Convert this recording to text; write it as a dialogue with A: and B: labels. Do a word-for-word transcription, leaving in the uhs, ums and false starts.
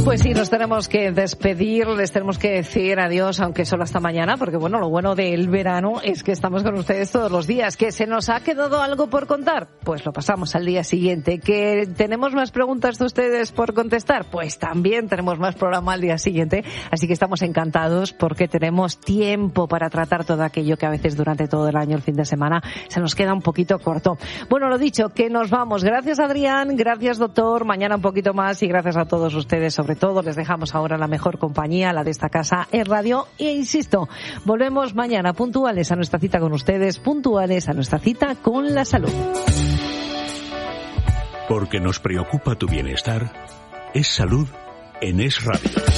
A: Pues sí, nos tenemos que despedir, les tenemos que decir adiós, aunque solo hasta mañana, porque bueno, lo bueno del verano es que estamos con ustedes todos los días. ¿Que se nos ha quedado algo por contar? Pues lo pasamos al día siguiente. ¿Que tenemos más preguntas de ustedes por contestar? Pues también tenemos más programa al día siguiente, así que estamos encantados porque tenemos tiempo para tratar todo aquello que a veces durante todo el año, el fin de semana, se nos queda un poquito corto. Bueno, lo dicho, que nos vamos. Gracias, Adrián, gracias, doctor, mañana un poquito más y gracias a todos ustedes, sobre todo les dejamos ahora la mejor compañía, la de esta casa en radio, e insisto, volvemos mañana puntuales a nuestra cita con ustedes, puntuales a nuestra cita con la salud.
B: Porque nos preocupa tu bienestar, es salud en Es Radio.